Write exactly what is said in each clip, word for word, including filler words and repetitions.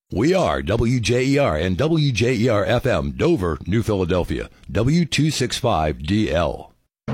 We are W J E R and W J E R F M, Dover, New Philadelphia, W two sixty-five D L.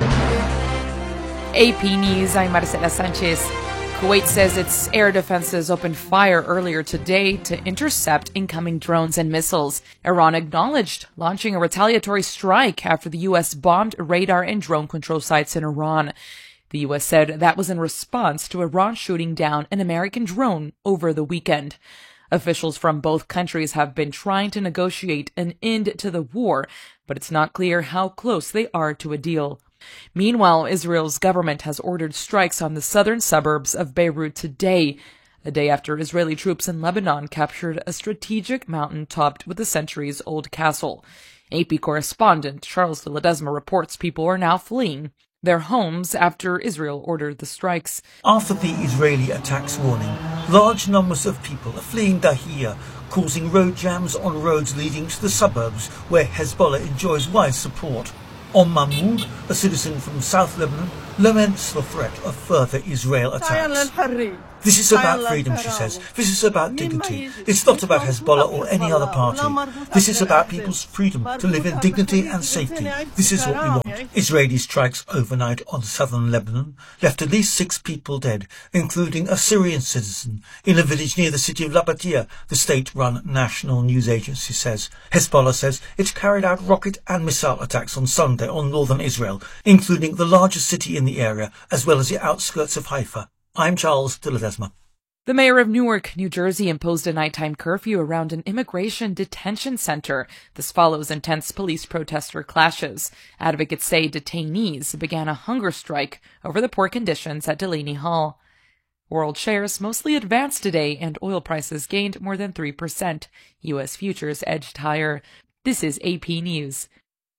A P News, I'm Marcela Sanchez. Kuwait says its air defenses opened fire earlier today to intercept incoming drones and missiles. Iran acknowledged launching a retaliatory strike after the U S bombed radar and drone control sites in Iran. The U S said that was in response to Iran shooting down an American drone over the weekend. Officials from both countries have been trying to negotiate an end to the war, but it's not clear how close they are to a deal. Meanwhile, Israel's government has ordered strikes on the southern suburbs of Beirut today, a day after Israeli troops in Lebanon captured a strategic mountain topped with a centuries-old castle. A P correspondent Charles de Ledesma reports people are now fleeing their homes after Israel ordered the strikes. After the Israeli attacks warning, large numbers of people are fleeing Dahiyya, causing road jams on roads leading to the suburbs where Hezbollah enjoys wide support. Om Mahmoud, a citizen from South Lebanon, laments the threat of further Israel attacks. This is about freedom, she says. This is about dignity. It's not about Hezbollah or any other party. This is about people's freedom to live in dignity and safety. This is what we want. Israeli strikes overnight on southern Lebanon left at least six people dead, including a Syrian citizen, in a village near the city of Latakia, the state-run national news agency says. Hezbollah says it carried out rocket and missile attacks on Sunday on northern Israel, including the largest city in the area, as well as the outskirts of Haifa. I'm Charles de Ledesma. The mayor of Newark, New Jersey, imposed a nighttime curfew around an immigration detention center. This follows intense police-protester clashes. Advocates say detainees began a hunger strike over the poor conditions at Delaney Hall. World shares mostly advanced today, and oil prices gained more than three percent. U S futures edged higher. This is A P News.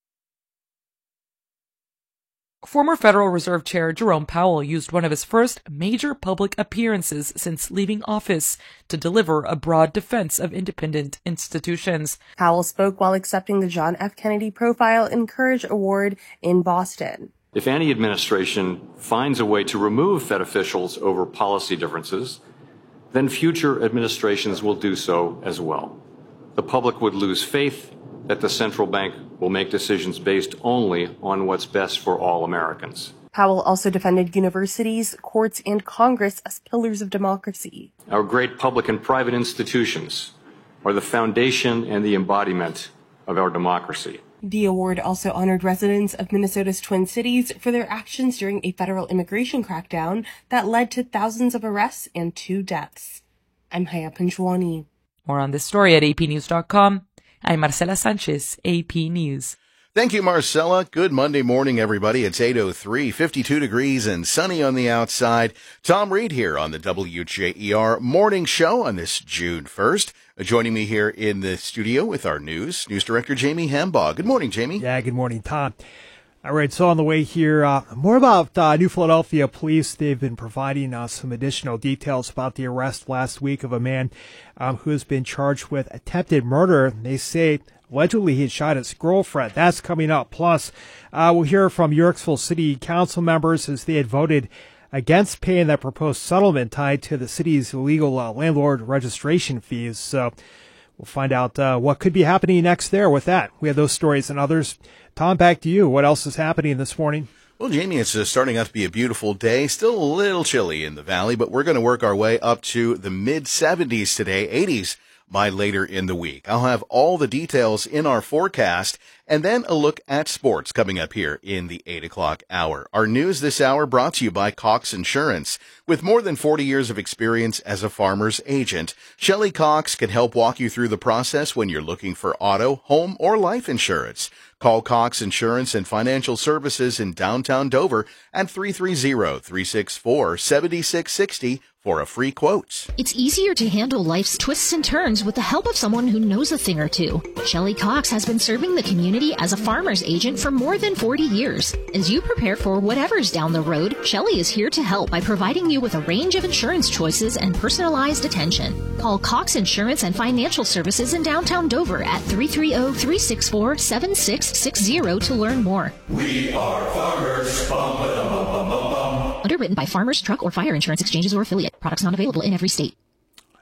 Former Federal Reserve Chair Jerome Powell used one of his first major public appearances since leaving office to deliver a broad defense of independent institutions. Powell spoke while accepting the John F. Kennedy Profile and Courage Award in Boston. If any administration finds a way to remove Fed officials over policy differences, then future administrations will do so as well. The public would lose faith that the central bank will make decisions based only on what's best for all Americans. Powell also defended universities, courts, and Congress as pillars of democracy. Our great public and private institutions are the foundation and the embodiment of our democracy. The award also honored residents of Minnesota's Twin Cities for their actions during a federal immigration crackdown that led to thousands of arrests and two deaths. I'm Haya Panjwani. More on this story at A P news dot com. I'm Marcela Sanchez, A P News. Thank you, Marcela. Good Monday morning, everybody. It's eight oh three, fifty-two degrees and sunny on the outside. Tom Reed here on the W J E R Morning Show on this June first. Uh, joining me here in the studio with our news, news director Jamie Hambaugh. Good morning, Jamie. Yeah, good morning, Tom. All right, so on the way here, uh, more about uh, New Philadelphia police. They've been providing uh, some additional details about the arrest last week of a man um, who has been charged with attempted murder. They say allegedly he had shot his girlfriend. That's coming up. Plus, uh, we'll hear from Yorksville City Council members as they had voted against paying that proposed settlement tied to the city's illegal uh, landlord registration fees. So we'll find out uh, what could be happening next there with that. We have those stories and others. Tom, back to you. What else is happening this morning? Well, Jamie, it's uh, starting out to be a beautiful day. Still a little chilly in the valley, but we're going to work our way up to the mid seventies today, eighties by later in the week. I'll have all the details in our forecast and then a look at sports coming up here in the eight o'clock hour. Our news this hour brought to you by Cox Insurance. With more than forty years of experience as a farmer's agent, Shelley Cox can help walk you through the process when you're looking for auto, home, or life insurance. Call Cox Insurance and Financial Services in downtown Dover at three three zero, three six four, seven six six zero for a free quote. It's easier to handle life's twists and turns with the help of someone who knows a thing or two. Shelley Cox has been serving the community as a farmer's agent for more than forty years. As you prepare for whatever's down the road, Shelley is here to help by providing you with a range of insurance choices and personalized attention. Call Cox Insurance and Financial Services in downtown Dover at three three zero, three six four, seven six six zero to learn more. We are farmers. Bum, ba-dum, bum, bum, bum. Underwritten by Farmers Truck or Fire Insurance Exchanges or Affiliate. Products not available in every state.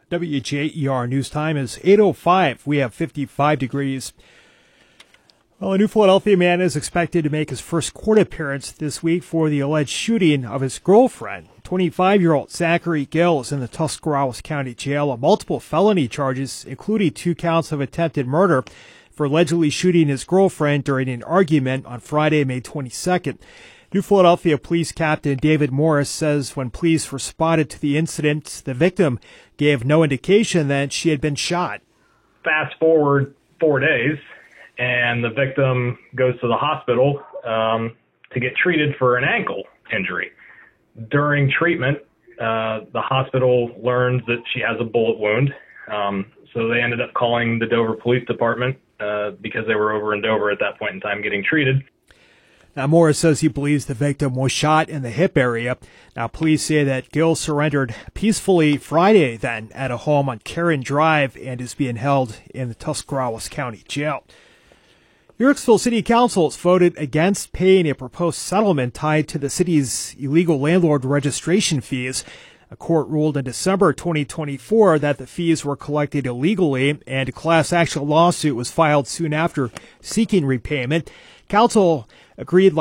W J E R News Time is eight oh five. We have fifty-five degrees. Well, a New Philadelphia man is expected to make his first court appearance this week for the alleged shooting of his girlfriend. twenty-five-year-old Zachary Gill is in the Tuscarawas County Jail on multiple felony charges, including two counts of attempted murder for allegedly shooting his girlfriend during an argument on Friday, May twenty-second. New Philadelphia Police Captain David Morris says when police responded to the incident, the victim gave no indication that she had been shot. Fast forward four days, and the victim goes to the hospital um, to get treated for an ankle injury. During treatment, uh, the hospital learns that she has a bullet wound, um, so they ended up calling the Dover Police Department uh, because they were over in Dover at that point in time getting treated. Now, Morris says he believes the victim was shot in the hip area. Now, police say that Gill surrendered peacefully Friday then at a home on Karen Drive and is being held in the Tuscarawas County Jail. Yorksville City Council has voted against paying a proposed settlement tied to the city's illegal landlord registration fees. A court ruled in December twenty twenty-four that the fees were collected illegally, and a class action lawsuit was filed soon after seeking repayment. Council agreed